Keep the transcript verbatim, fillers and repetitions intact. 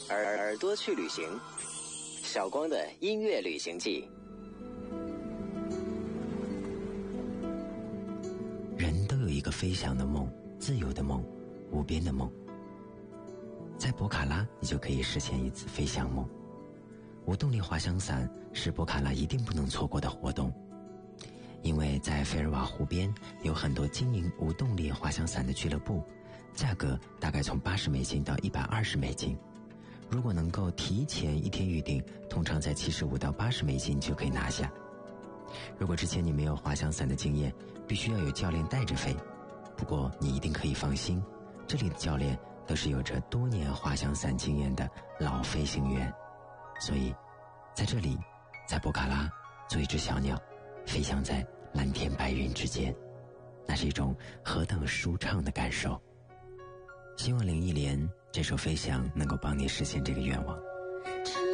耳耳朵去旅行，小光的音乐旅行记。 人都有一个飞翔的梦，自由的梦，无边的梦。在博卡拉，你就可以实现一次飞翔梦。无动力滑翔伞是博卡拉一定不能错过的活动，因为在费尔瓦湖边有很多经营无动力滑翔伞的俱乐部，价格大概从八十美金到一百二十美金。如果能够提前一天预定，通常在七十五到八十美金就可以拿下。如果之前你没有滑翔伞的经验，必须要有教练带着飞。不过你一定可以放心，这里的教练都是有着多年滑翔伞经验的老飞行员。所以在这里，在博卡拉做一只小鸟，飞翔在蓝天白云之间，那是一种何等舒畅的感受。希望林忆莲这首飞翔能够帮你实现这个愿望。